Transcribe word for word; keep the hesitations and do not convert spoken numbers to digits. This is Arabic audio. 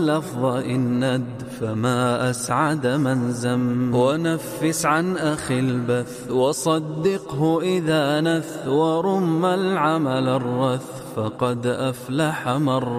اللفظ إن ند فما أسعد من زم. ونفس عن أخي البث وصدقه إذا نث ورم العمل الرث فقد أفلح من